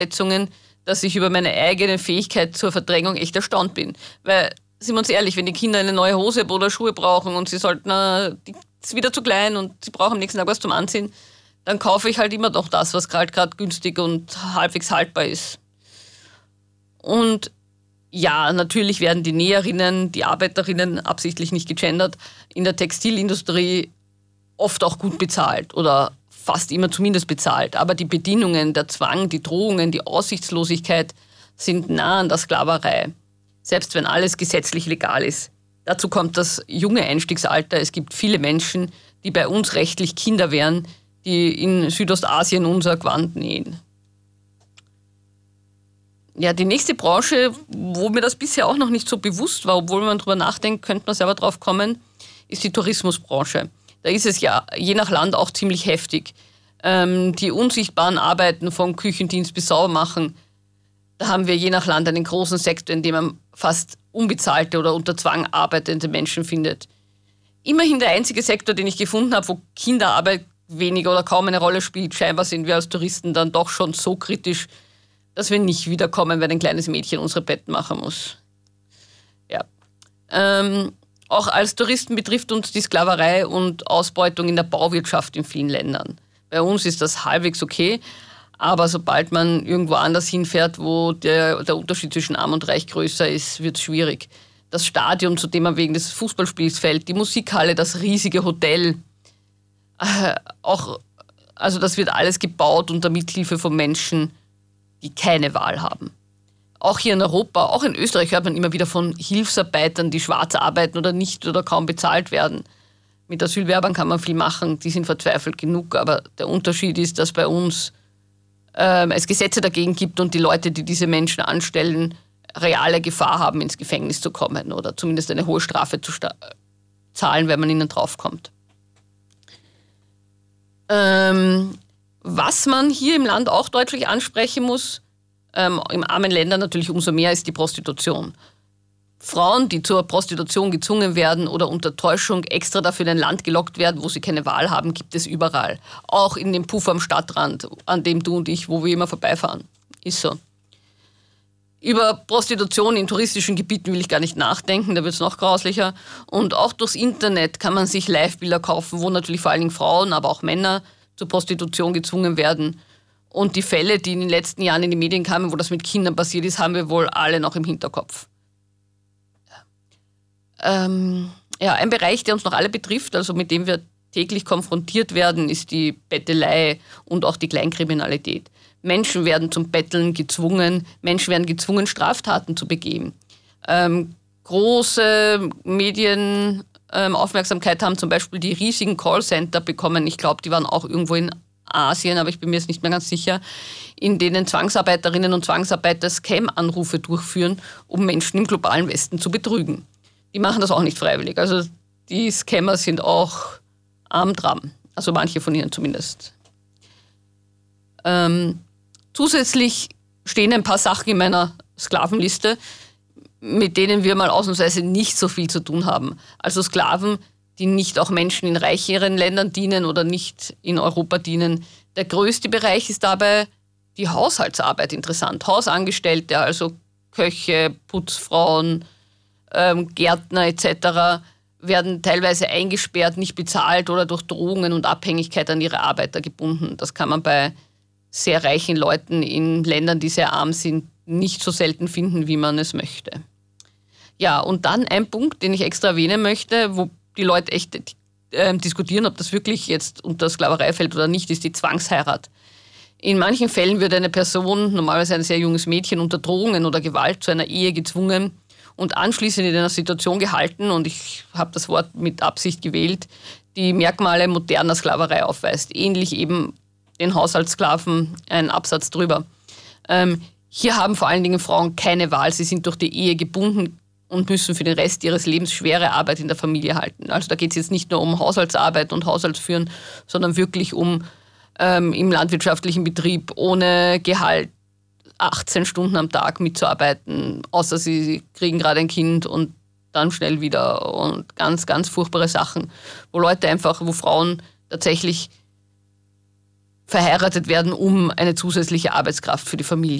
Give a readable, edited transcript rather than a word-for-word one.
Schätzungen, dass ich über meine eigene Fähigkeit zur Verdrängung echt erstaunt bin. Weil, sind wir uns ehrlich, wenn die Kinder eine neue Hose oder Schuhe brauchen und sie sollten, die ist wieder zu klein und sie brauchen am nächsten Tag was zum Anziehen, dann kaufe ich halt immer noch das, was gerade günstig und halbwegs haltbar ist. Und ja, natürlich werden die Näherinnen, die Arbeiterinnen, absichtlich nicht gegendert, in der Textilindustrie oft auch gut bezahlt oder fast immer zumindest bezahlt. Aber die Bedingungen, der Zwang, die Drohungen, die Aussichtslosigkeit sind nah an der Sklaverei, selbst wenn alles gesetzlich legal ist. Dazu kommt das junge Einstiegsalter. Es gibt viele Menschen, die bei uns rechtlich Kinder wären, die in Südostasien unser Gewand nähen. Ja, die nächste Branche, wo mir das bisher auch noch nicht so bewusst war, obwohl man darüber nachdenkt, könnte man selber drauf kommen, ist die Tourismusbranche. Da ist es ja je nach Land auch ziemlich heftig. Die unsichtbaren Arbeiten vom Küchendienst bis Saubermachen, da haben wir je nach Land einen großen Sektor, in dem man fast unbezahlte oder unter Zwang arbeitende Menschen findet. Immerhin der einzige Sektor, den ich gefunden habe, wo Kinderarbeit weniger oder kaum eine Rolle spielt. Scheinbar sind wir als Touristen dann doch schon so kritisch, dass wir nicht wiederkommen, wenn ein kleines Mädchen unsere Betten machen muss. Ja. Auch als Touristen betrifft uns die Sklaverei und Ausbeutung in der Bauwirtschaft in vielen Ländern. Bei uns ist das halbwegs okay, aber sobald man irgendwo anders hinfährt, wo der Unterschied zwischen Arm und Reich größer ist, wird es schwierig. Das Stadion, zu dem man wegen des Fußballspiels fällt, die Musikhalle, das riesige Hotel, also das wird alles gebaut unter Mithilfe von Menschen, die keine Wahl haben. Auch hier in Europa, auch in Österreich hört man immer wieder von Hilfsarbeitern, die schwarz arbeiten oder nicht oder kaum bezahlt werden. Mit Asylwerbern kann man viel machen, die sind verzweifelt genug, aber der Unterschied ist, dass bei uns es Gesetze dagegen gibt und die Leute, die diese Menschen anstellen, reale Gefahr haben, ins Gefängnis zu kommen oder zumindest eine hohe Strafe zu zahlen, wenn man ihnen draufkommt. Was man hier im Land auch deutlich ansprechen muss, in armen Ländern natürlich umso mehr, ist die Prostitution. Frauen, die zur Prostitution gezwungen werden oder unter Täuschung extra dafür in ein Land gelockt werden, wo sie keine Wahl haben, gibt es überall. Auch in dem Puff am Stadtrand, an dem du und ich, wo wir immer vorbeifahren. Ist so. Über Prostitution in touristischen Gebieten will ich gar nicht nachdenken, da wird es noch grauslicher. Und auch durchs Internet kann man sich Livebilder kaufen, wo natürlich vor allen Dingen Frauen, aber auch Männer zur Prostitution gezwungen werden. Und die Fälle, die in den letzten Jahren in die Medien kamen, wo das mit Kindern passiert ist, haben wir wohl alle noch im Hinterkopf. Ein Bereich, der uns noch alle betrifft, also mit dem wir täglich konfrontiert werden, ist die Bettelei und auch die Kleinkriminalität. Menschen werden zum Betteln gezwungen, Menschen werden gezwungen, Straftaten zu begehen. Große Medienaufmerksamkeit haben zum Beispiel die riesigen Callcenter bekommen. Ich glaube, die waren auch irgendwo in Asien, aber ich bin mir jetzt nicht mehr ganz sicher, in denen Zwangsarbeiterinnen und Zwangsarbeiter Scam-Anrufe durchführen, um Menschen im globalen Westen zu betrügen. Die machen das auch nicht freiwillig. Also die Scammer sind auch arm dran. Also manche von ihnen zumindest. Zusätzlich stehen ein paar Sachen in meiner Sklavenliste, mit denen wir mal ausnahmsweise nicht so viel zu tun haben. Also Sklaven, die nicht auch Menschen in reicheren Ländern dienen oder nicht in Europa dienen. Der größte Bereich ist dabei die Haushaltsarbeit interessant. Hausangestellte, also Köche, Putzfrauen, Gärtner etc. werden teilweise eingesperrt, nicht bezahlt oder durch Drohungen und Abhängigkeit an ihre Arbeiter gebunden. Das kann man bei sehr reichen Leuten in Ländern, die sehr arm sind, nicht so selten finden, wie man es möchte. Ja, und dann ein Punkt, den ich extra erwähnen möchte, wo die Leute echt diskutieren, ob das wirklich jetzt unter Sklaverei fällt oder nicht, ist die Zwangsheirat. In manchen Fällen wird eine Person, normalerweise ein sehr junges Mädchen, unter Drohungen oder Gewalt zu einer Ehe gezwungen und anschließend in einer Situation gehalten, und ich habe das Wort mit Absicht gewählt, die Merkmale moderner Sklaverei aufweist. Ähnlich eben den Haushaltssklaven, ein Absatz drüber. Hier haben vor allen Dingen Frauen keine Wahl. Sie sind durch die Ehe gebunden und müssen für den Rest ihres Lebens schwere Arbeit in der Familie halten. Also da geht es jetzt nicht nur um Haushaltsarbeit und Haushaltsführen, sondern wirklich um im landwirtschaftlichen Betrieb ohne Gehalt 18 Stunden am Tag mitzuarbeiten, außer sie kriegen gerade ein Kind und dann schnell wieder, und ganz, ganz furchtbare Sachen, wo Frauen tatsächlich verheiratet werden, um eine zusätzliche Arbeitskraft für die Familie